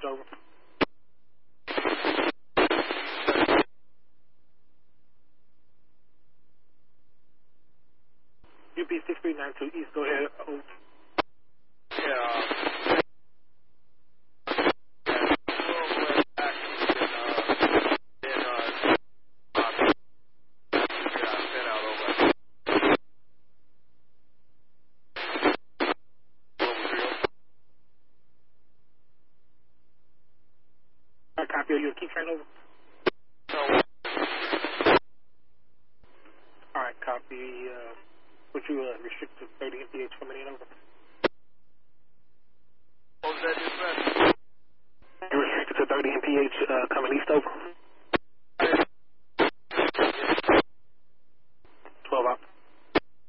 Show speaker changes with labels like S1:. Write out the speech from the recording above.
S1: over. UP 6392 East, go ahead. Over.
S2: Yeah.
S1: Copy, are you a key train over?
S2: No.
S1: Alright, copy. Would you restrict to 30 mph coming in over?
S2: What was that you said?
S1: You restricted to 30 mph coming east over?